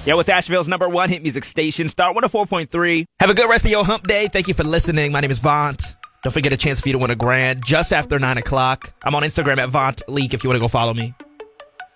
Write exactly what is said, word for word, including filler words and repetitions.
Yo, it's Asheville's number one hit music station, Star one oh four point three. Have a good rest of your hump day. Thank you for listening. My name is Vaunt. Don't forget a chance for you to win a grand just after nine o'clock. I'm on Instagram at Vaunt Leak if you want to go follow me.